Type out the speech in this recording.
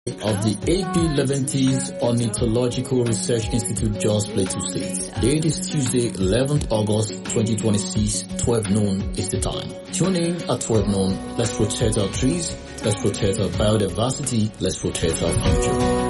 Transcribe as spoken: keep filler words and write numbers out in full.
of the A P Leventis Ornithological Research Institute, Jos Plateau State. Date is Tuesday, eleventh August twenty twenty-six, twelve noon is the time. Tune in at twelve noon. Let's protect our trees. Let's protect our biodiversity. Let's protect our future.